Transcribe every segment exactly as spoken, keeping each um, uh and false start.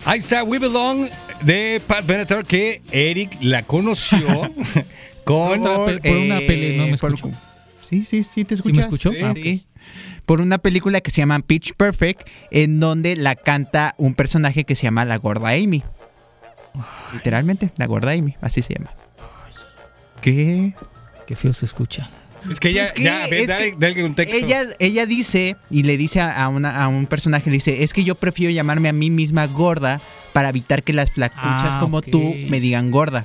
Ahí está We Belong de Pat Benatar, que Eric la conoció con... Por, por una peli, no me escucho. Por, sí, sí, sí, te escuchas. ¿Sí me escuchó? Sí. Ah, okay. Por una película que se llama Pitch Perfect, en donde la canta un personaje que se llama La Gorda Amy. Ay. Literalmente, La Gorda Amy, así se llama. ¿Qué? Qué feo se escucha. Es que ella, es que, ya, a ver, es dale, que dale un texto. Ella, ella dice, y le dice a, una, a un personaje, le dice, es que yo prefiero llamarme a mí misma gorda para evitar que las flacuchas ah, como okay. tú me digan gorda.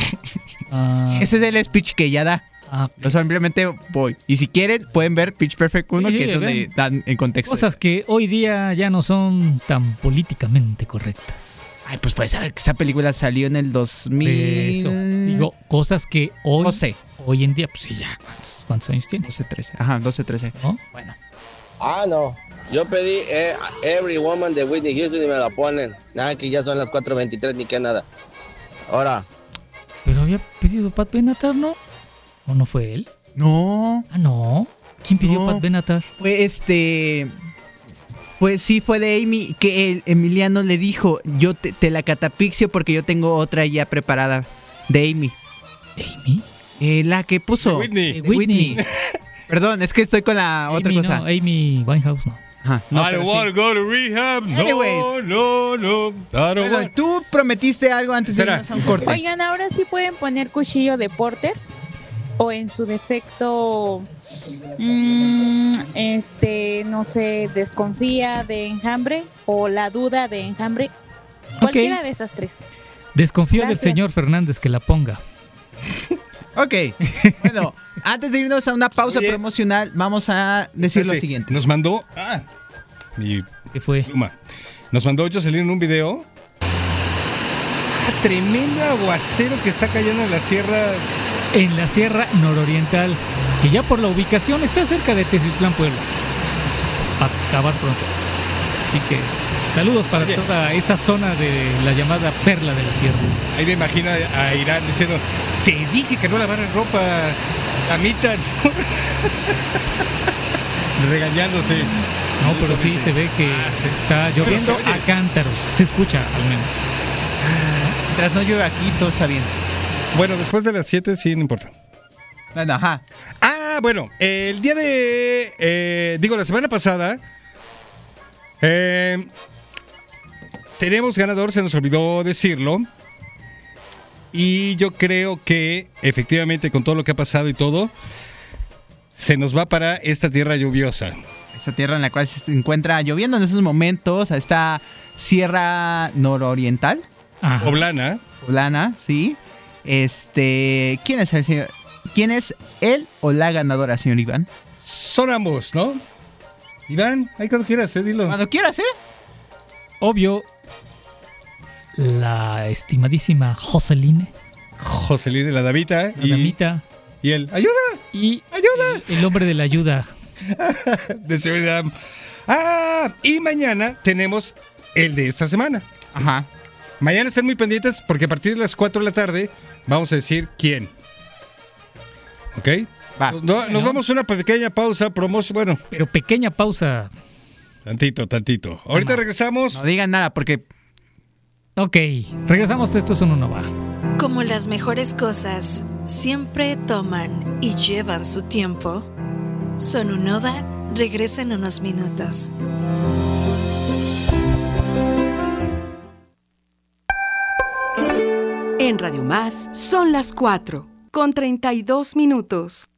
Ah. Ese es el speech que ella da. Ah, okay. Yo simplemente voy. Y si quieren, pueden ver Pitch Perfect uno, sí, que sí, es donde ven. dan en contexto. Cosas que hoy día ya no son tan políticamente correctas. Ay, pues fue esa, esa película salió en el dos mil. Eso. Digo, cosas que hoy, doce. hoy en día, pues sí, ya, ¿cuántos, cuántos años tiene? doce, trece. Ajá, doce, trece. ¿No? Bueno. Ah, no. Yo pedí eh, Every Woman de Whitney Houston y me la ponen. Nada, que ya son las cuatro veintitrés ni que nada. Ahora. Pero había pedido Pat Benatar, ¿no? ¿O no fue él? No. Ah, no. ¿Quién pidió No. Pat Benatar? Fue este... Pues sí, fue de Amy, que el Emiliano le dijo, yo te, te la catapixio porque yo tengo otra ya preparada de Amy. ¿Amy? Eh, la que puso. Whitney. Eh, Whitney. Perdón, es que estoy con la Amy, otra cosa. No, Amy Winehouse, no. Ajá, no, I pero don't sí. want to go to rehab. No, Anyways. no, no. I don't Bueno, want- tú prometiste algo antes de Espera. irnos a un corte. Oigan, ahora sí pueden poner cuchillo de Porter o en su defecto, mmm, este, no sé, desconfía de enjambre o la duda de enjambre. Cualquiera Ok. de esas tres. Desconfío Gracias. del señor Fernández que la ponga. Ok, bueno, antes de irnos a una pausa Oye. promocional, vamos a decir lo Espérate, siguiente. Nos mandó... Ah, mi ¿Qué fue? pluma. Nos mandó Jocelyn un video. Ah, tremendo aguacero que está cayendo en la sierra. En la Sierra Nororiental, que ya por la ubicación está cerca de Teciutlán, Puebla. Para acabar pronto. Así que saludos para Oye. toda esa zona de la llamada Perla de la Sierra. Ahí me imagino a a Irán diciendo, te dije que no lavaras ropa, amita. Regañándose. No, pero sí se ve que Ah, sí. está lloviendo Pero se oye. a cántaros. Se escucha al menos. Mientras no llueve aquí, todo está bien. Bueno, después de las siete sí, no importa. Bueno, ajá. Ah, bueno, el día de... eh, digo, la semana pasada... eh, tenemos ganador, se nos olvidó decirlo. Y yo creo que, efectivamente, con todo lo que ha pasado y todo, se nos va para esta tierra lluviosa. Esta tierra en la cual se encuentra lloviendo en esos momentos, a esta Sierra Nororiental, Ajá. Poblana. poblana, ¿sí? Este, ¿quién es el señor? ¿Quién es él o la ganadora, señor Iván? Son ambos, ¿no? Iván, ahí cuando quieras, eh, dilo. Cuando quieras, ¿eh? Obvio, la estimadísima Joseline, Jocelyn de la Davita. la y, damita, y él, ¡ayuda! y ¡Ayuda! el, el hombre de la ayuda. De seguridad. Ah, y mañana tenemos el de esta semana. Ajá. Mañana estén muy pendientes porque a partir de las cuatro de la tarde vamos a decir quién. ¿Ok? Va. No- nos Bueno. vamos a una pequeña pausa, promoción. Bueno, Pero pequeña pausa. tantito, tantito. Ahorita más. regresamos. No digan nada porque Ok, regresamos. Esto es Uno Va. Como las mejores cosas siempre toman y llevan su tiempo, Sonunova regresa en unos minutos. En Radio Más son las cuatro, con treinta y dos minutos.